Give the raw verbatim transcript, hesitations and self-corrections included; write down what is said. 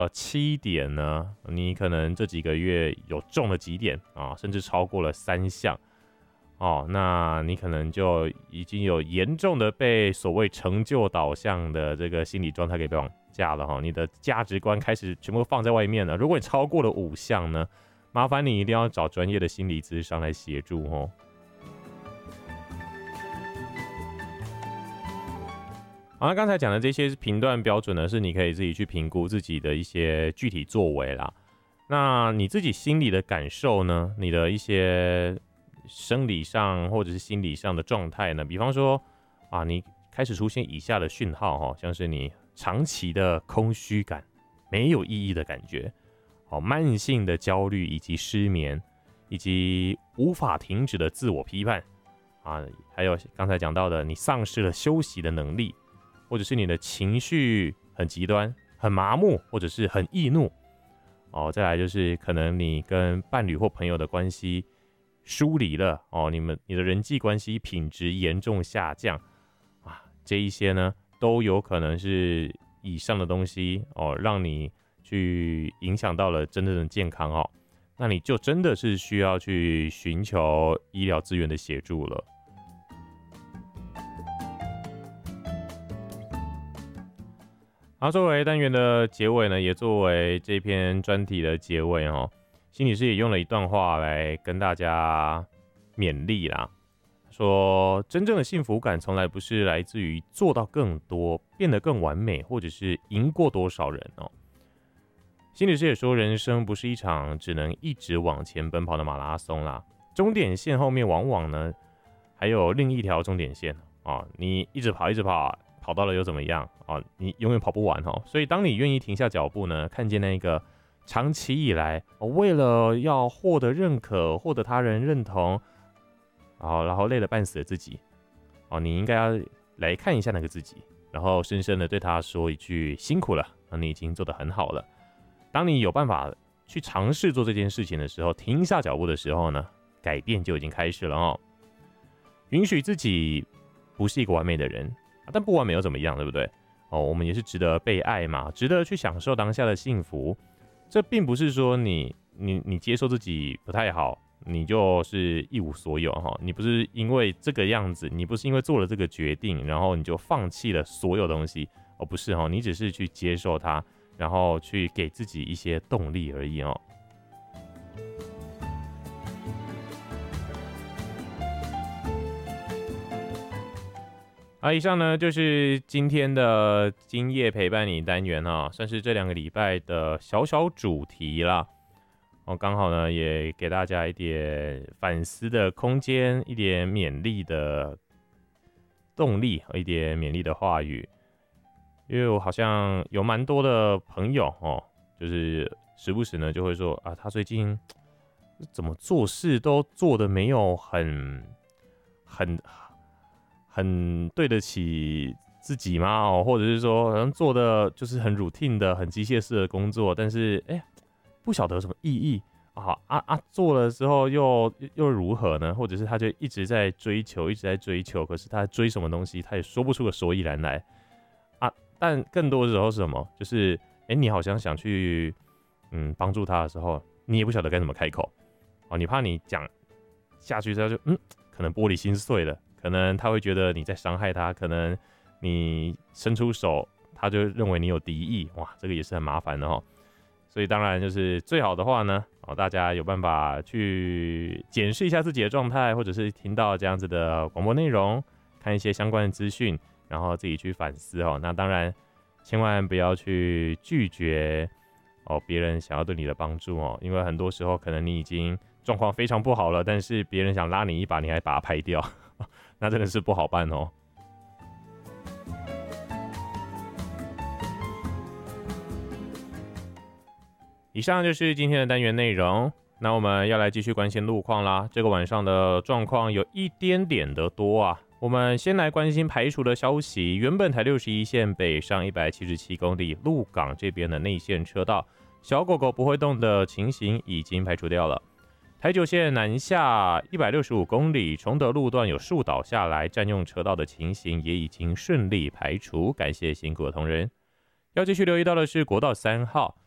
呃七点呢，你可能这几个月有中了几点啊，甚至超过了三项哦，那你可能就已经有严重的被所谓成就导向的这个心理状态给绑架了哈，你的价值观开始全部放在外面了。如果你超过了五项呢，麻烦你一定要找专业的心理咨商来协助哦。好，那刚才讲的这些评断标准呢，是你可以自己去评估自己的一些具体作为啦。那你自己心里的感受呢？你的一些生理上或者是心理上的状态呢？比方说啊，你开始出现以下的讯号哈，像是你长期的空虚感、没有意义的感觉，哦，慢性的焦虑以及失眠，以及无法停止的自我批判啊，还有刚才讲到的，你丧失了休息的能力。或者是你的情绪很极端、很麻木，或者是很易怒哦。再来就是可能你跟伴侣或朋友的关系疏离了哦，你们你的人际关系品质严重下降啊，这一些呢都有可能是以上的东西哦，让你去影响到了真正的健康哦。那你就真的是需要去寻求医疗资源的协助了。好，作为单元的结尾呢，也作为这篇专题的结尾哦，心理师也用了一段话来跟大家勉励啦，说真正的幸福感从来不是来自于做到更多、变得更完美，或者是赢过多少人哦。心理师也说，人生不是一场只能一直往前奔跑的马拉松啦，终点线后面往往呢还有另一条终点线啊，你一直跑，一直跑。跑到了又怎么样啊？你永远跑不完哦。所以当你愿意停下脚步呢，看见那个长期以来、哦、为了要获得认可、获得他人认同，然后然后累得半死的自己，哦，你应该要来看一下那个自己，然后深深的对他说一句辛苦了，你已经做得很好了。当你有办法去尝试做这件事情的时候，停下脚步的时候呢，改变就已经开始了哦。允许自己不是一个完美的人。但不完美又怎么样，对不对？哦，我们也是值得被爱嘛，值得去享受当下的幸福。这并不是说你你你接受自己不太好，你就是一无所有哈。你不是因为这个样子，你不是因为做了这个决定，然后你就放弃了所有东西哦，不是哈，你只是去接受它，然后去给自己一些动力而已哦。好，以上呢就是今天的今夜陪伴你单元啊，算是这两个礼拜的小小主题啦。哦，刚好呢也给大家一点反思的空间，一点勉励的动力，一点勉励的话语。因为我好像有蛮多的朋友哦，就是时不时呢就会说啊，他最近怎么做事都做得没有很很。很对得起自己吗？哦，或者是说，好像做的就是很 routine 的、很机械式的工作，但是哎、欸，不晓得有什么意义啊啊啊！做了之后又又如何呢？或者是他就一直在追求，一直在追求，可是他追什么东西，他也说不出个所以然来啊。但更多的时候是什么？就是哎、欸，你好像想去嗯帮助他的时候，你也不晓得该怎么开口哦，你怕你讲下去之后就嗯，可能玻璃心碎了。可能他会觉得你在伤害他，可能你伸出手，他就认为你有敌意，哇，这个也是很麻烦的哦。所以当然就是最好的话呢，哦，大家有办法去检视一下自己的状态，或者是听到这样子的广播内容，看一些相关的资讯，然后自己去反思哦。那当然，千万不要去拒绝哦别人想要对你的帮助哦，因为很多时候可能你已经状况非常不好了，但是别人想拉你一把，你还把它拍掉。那真的是不好办哦。以上就是今天的单元内容，那我们要来继续关心路况啦。这个晚上的状况有一点点的多啊。我们先来关心排除的消息。原本台六十一线北上一百七十七公里鹿港这边的内线车道，小狗狗不会动的情形已经排除掉了。台九线南下一百六十五公里，崇德路段有树倒下来占用车道的情形也已经顺利排除，感谢辛苦的同仁。要继续留意到的是国道三号